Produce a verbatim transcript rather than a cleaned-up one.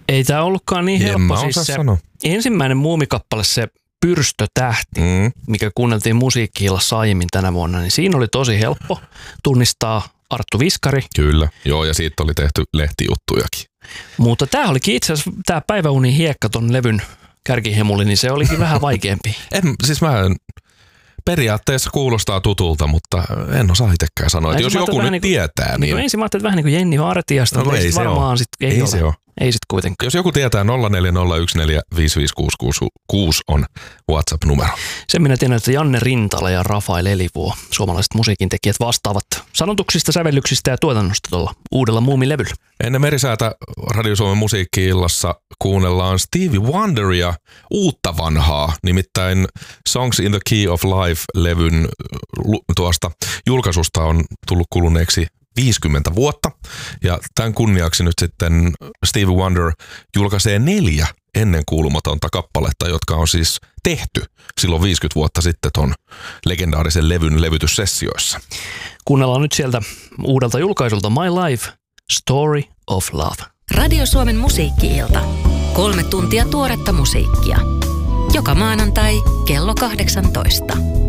Ei tämä ollutkaan niin helppo. En mä siis osaa se sanoa. ensimmäinen Muumikappale, se Pyrstötähti, Mm. mikä kuunneltiin Musiikki-illassa aiemmin tänä vuonna, niin siinä oli tosi helppo tunnistaa Arttu Viskari. Kyllä, joo, ja siitä oli tehty lehtijuttujakin. Mutta tämä olikin itse asiassa, tämä Päiväunin hiekka ton levyn kärkihemuli, niin se olikin vähän vaikeampi. En, siis mä en, periaatteessa kuulostaa tutulta, mutta en osaa itsekään sanoa. Että jos joku nyt niin kuin, tietää, niin... No ensin mä ajattelin, että vähän niin kuin Jenni Vartijasta, No, mutta ei ei se varmaan ole. sit, ei, Ei ole. se ole. Ei sit kuitenkaan. Jos joku tietää, nolla neljä nolla yksi neljä viisi viisi kuusi kuusi kuusi on WhatsApp-numero. Sen minä tiedän, että Janne Rintala ja Rafael Elivuo, suomalaiset musiikintekijät, vastaavat sanotuksista, sävellyksistä ja tuotannosta tuolla uudella Muumilevyllä. Ennen Merisäätä Radio Suomen musiikki-illassa kuunnellaan Stevie Wonderia uutta vanhaa, nimittäin Songs in the Key of Life-levyn tuosta julkaisusta on tullut kuluneeksi viisikymmentä vuotta. Ja tämän kunniaksi nyt sitten Stevie Wonder julkaisee neljä ennenkuulumatonta kappaletta, jotka on siis tehty silloin viisikymmentä vuotta sitten ton legendaarisen levyn levytyssessioissa. Kuunnellaan nyt sieltä uudelta julkaisulta My Life, Story of Love. Radio Suomen musiikki-ilta. Kolme tuntia tuoretta musiikkia. Joka maanantai kello kahdeksantoista.